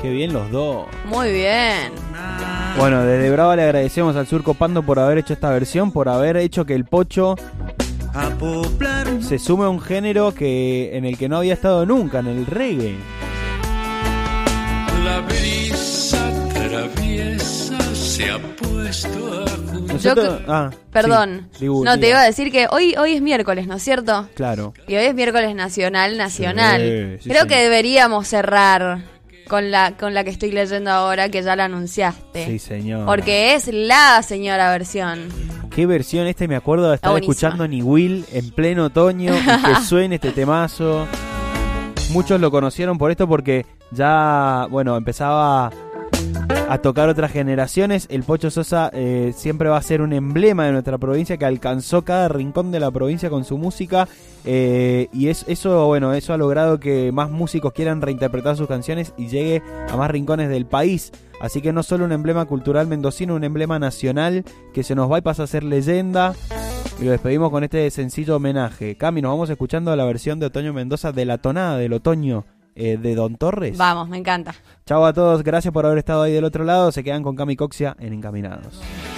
Qué bien los dos. Muy bien. Bueno, desde Brava le agradecemos al Surco Pando por haber hecho esta versión, por haber hecho que el pocho se sume a un género en el que no había estado nunca, en el reggae. La brisa traviesa se ha puesto a Nosotros, perdón, sí, te iba a decir que hoy es miércoles, ¿no es cierto? Claro. Y hoy es miércoles nacional. Sí, Creo que deberíamos cerrar con la que estoy leyendo ahora, que ya la anunciaste. Sí, señor. Porque es la señora versión. Qué versión me acuerdo de estar escuchando Ni Will en pleno otoño y que suene este temazo. Muchos lo conocieron por esto porque ya, empezaba a tocar otras generaciones. El Pocho Sosa siempre va a ser un emblema de nuestra provincia que alcanzó cada rincón de la provincia con su música, y eso ha logrado que más músicos quieran reinterpretar sus canciones y llegue a más rincones del país. Así que no solo un emblema cultural mendocino, un emblema nacional que se nos va y pasa a ser leyenda. Y lo despedimos con este sencillo homenaje. Cami, nos vamos escuchando la versión de Otoño Mendoza de La Tonada del Otoño, de Don Torres. Vamos, me encanta. Chao a todos, gracias por haber estado ahí del otro lado. Se quedan con Cami Coxia en Encaminados.